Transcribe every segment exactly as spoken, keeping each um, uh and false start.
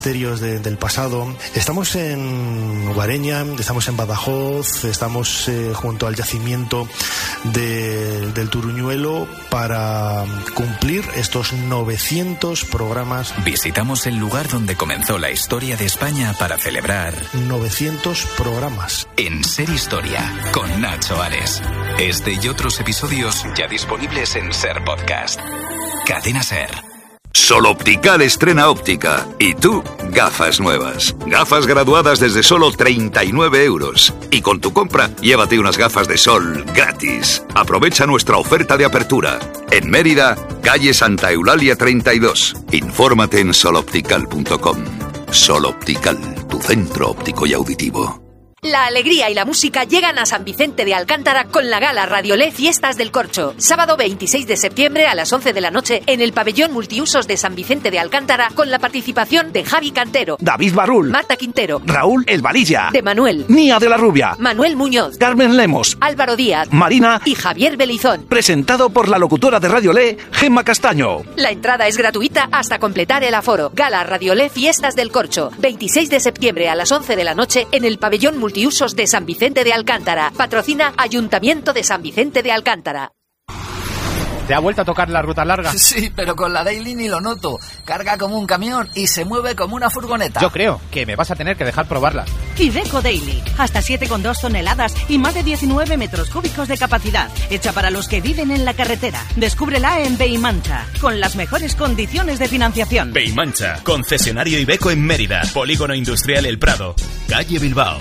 De, del pasado. Estamos en Ubareña, estamos en Badajoz, estamos eh, junto al yacimiento de, del Turuñuelo para cumplir estos novecientos programas. Visitamos el lugar donde comenzó la historia de España para celebrar novecientos programas. En Ser Historia, con Nacho Ares. Este y otros episodios ya disponibles en Ser Podcast. Cadena Ser. Sol Optical estrena óptica. Y tú, gafas nuevas. Gafas graduadas desde solo treinta y nueve euros. Y con tu compra, llévate unas gafas de sol gratis. Aprovecha nuestra oferta de apertura. En Mérida, calle Santa Eulalia treinta y dos. Infórmate en sol optical punto com. Sol Optical, tu centro óptico y auditivo. La alegría y la música llegan a San Vicente de Alcántara con la gala Radiolé Fiestas del Corcho. Sábado veintiséis de septiembre a las once de la noche en el pabellón multiusos de San Vicente de Alcántara con la participación de Javi Cantero, David Barrul, Marta Quintero, Raúl El Valilla, de Manuel, Nia de la Rubia, Manuel Muñoz, Carmen Lemos, Álvaro Díaz, Marina y Javier Belizón. Presentado por la locutora de Radiolé, Gemma Castaño. La entrada es gratuita hasta completar el aforo. Gala Radiolé Fiestas del Corcho. veintiséis de septiembre a las once de la noche en el pabellón multiusos de San Vicente de Alcántara. Patrocina Ayuntamiento de San Vicente de Alcántara. ¿Te ha vuelto a tocar la ruta larga? Sí, pero con la Daily ni lo noto. Carga como un camión y se mueve como una furgoneta. Yo creo que me vas a tener que dejar probarla. Iveco Daily. Hasta siete coma dos toneladas y más de diecinueve metros cúbicos de capacidad. Hecha para los que viven en la carretera. Descúbrela en Beimancha, con las mejores condiciones de financiación. Beimancha, concesionario Iveco en Mérida. Polígono Industrial El Prado. Calle Bilbao.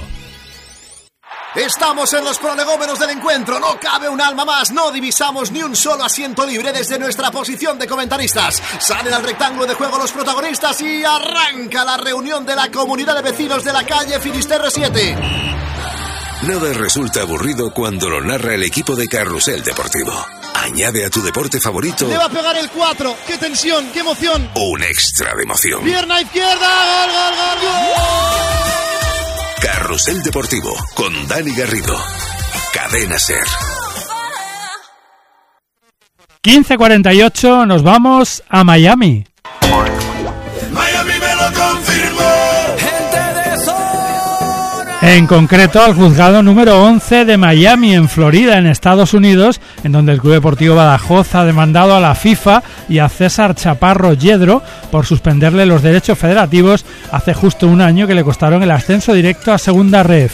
Estamos en los prolegómenos del encuentro, no cabe un alma más, no divisamos ni un solo asiento libre desde nuestra posición de comentaristas. Salen al rectángulo de juego los protagonistas y arranca la reunión de la comunidad de vecinos de la calle Finisterre siete. Nada resulta aburrido cuando lo narra el equipo de Carrusel Deportivo. Añade a tu deporte favorito... Le va a pegar el cuatro, qué tensión, qué emoción. Un extra de emoción. Pierna izquierda, gol, gol, gol, gol. Carrusel Deportivo, con Dani Garrido. Cadena Ser. quince cuarenta y ocho, nos vamos a Miami. Miami me lo confirmó. Gente de zona. En concreto al juzgado número once de Miami, en Florida, en Estados Unidos, en donde el Club Deportivo Badajoz ha demandado a la FIFA y a César Chaparro Yedro por suspenderle los derechos federativos hace justo un año que le costaron el ascenso directo a Segunda Ref.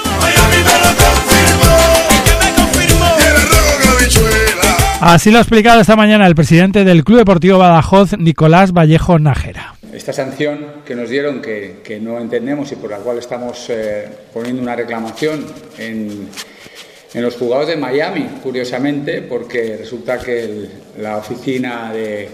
Así lo ha explicado esta mañana el presidente del Club Deportivo Badajoz, Nicolás Vallejo Nájera. Esta sanción que nos dieron, que, que no entendemos y por la cual estamos eh, poniendo una reclamación en, en los juzgados de Miami, curiosamente, porque resulta que el, la oficina de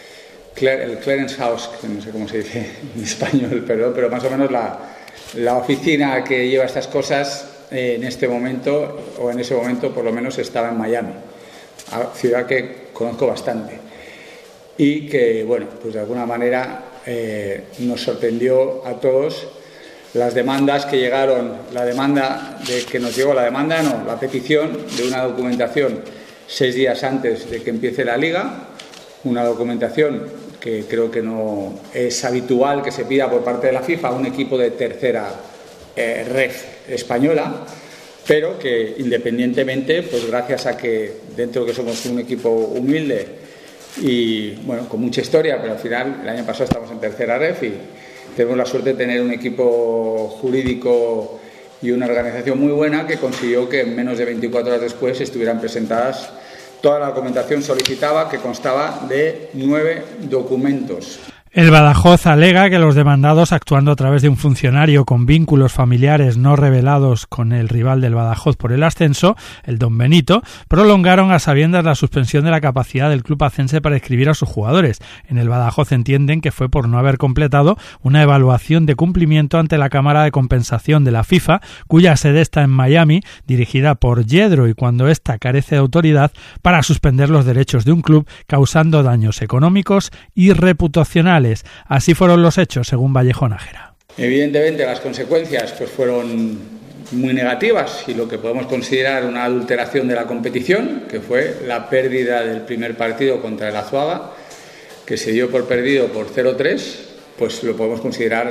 el Clearance House, que no sé cómo se dice en español, perdón, pero más o menos la, la oficina que lleva estas cosas eh, en este momento, o en ese momento por lo menos, estaba en Miami, ciudad que conozco bastante y que, bueno, pues de alguna manera eh, nos sorprendió a todos las demandas que llegaron, la demanda de que nos llegó, la demanda no, la petición de una documentación seis días antes de que empiece la liga, una documentación que creo que no es habitual que se pida por parte de la FIFA a un equipo de tercera eh, ref española, pero que independientemente, pues gracias a que dentro que somos un equipo humilde y bueno, con mucha historia, pero al final el año pasado estamos en tercera ref y tenemos la suerte de tener un equipo jurídico y una organización muy buena que consiguió que en menos de veinticuatro horas después estuvieran presentadas. Toda la documentación solicitaba, que constaba de nueve documentos. El Badajoz alega que los demandados, actuando a través de un funcionario con vínculos familiares no revelados con el rival del Badajoz por el ascenso, el Don Benito, prolongaron a sabiendas la suspensión de la capacidad del club acense para inscribir a sus jugadores. En el Badajoz entienden que fue por no haber completado una evaluación de cumplimiento ante la Cámara de Compensación de la FIFA, cuya sede está en Miami, dirigida por Yedro, y cuando ésta carece de autoridad para suspender los derechos de un club, causando daños económicos y reputacionales. Así fueron los hechos, según Vallejo Nájera. Evidentemente las consecuencias pues fueron muy negativas y lo que podemos considerar una adulteración de la competición, que fue la pérdida del primer partido contra el Azuaga, que se dio por perdido por cero tres, pues lo podemos considerar